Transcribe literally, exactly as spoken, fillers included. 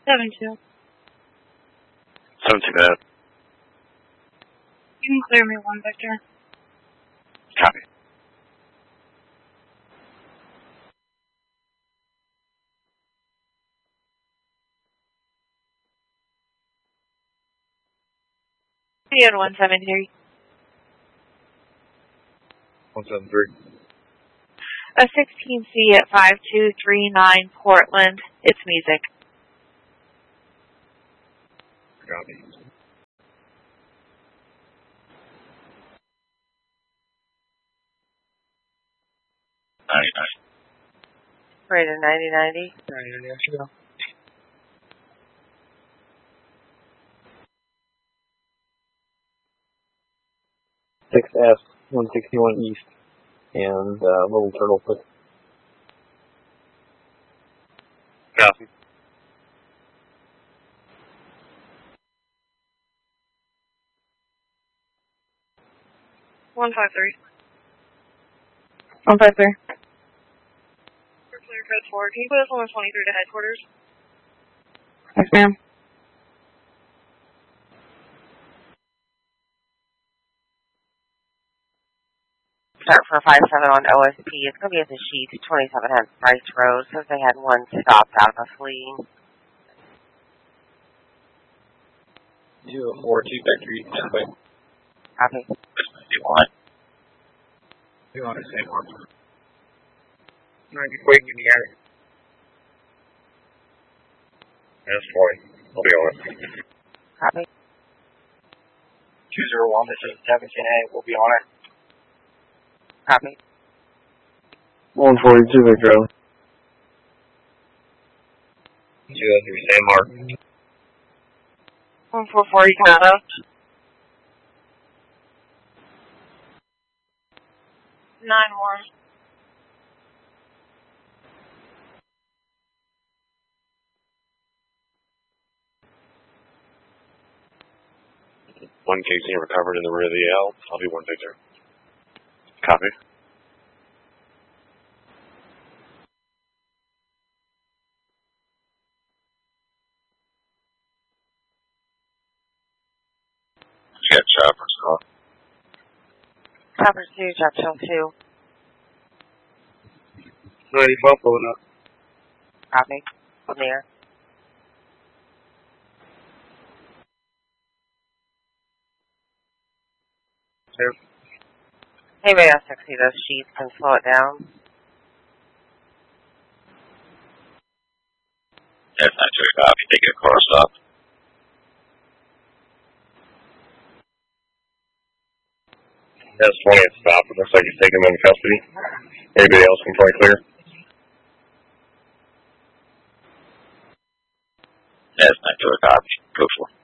Seven two. Seven two bad. You can clear me one, Victor. Copy. You had one seven three. One seven three. A sixteen C at five two three nine Portland. It's music. Copy. Ninety nine. Right at ninety ninety. Ninety ninety. Actually, no. six S, one sixty-one East, and uh, Little Turtle Foot. Copy. One five three. One five three. Clear code four. Can you put us on the twenty-three to headquarters? Yes, ma'am. Start for five seven on O S P. It's going to be at the sheet, twenty-seven hundred Rice Road, since they had one stopped out of a fleeing. Zero four two factory. Wait. Copy. You want? You want to say more? Alright, just wait in the area. That's forty. I'll be on it. Copy. Two zero one. This is seventeen A. We'll be on it. Copy. One forty two Victor. Two oh three, San Mark. One four four Econo. Nine one. One casing recovered in the rear of the L. I'll be one Victor. Copy. You got choppers, huh? Chopper two, Junction two. ninety-five pulling up. Copy. Clear. Clear. Anybody else that see those sheets can slow it down? That's not true. Copy. Take a course up. That's twenty at stop. It looks like he's taking them in custody. Anybody else can play clear? That's not true. Copy. Go for it.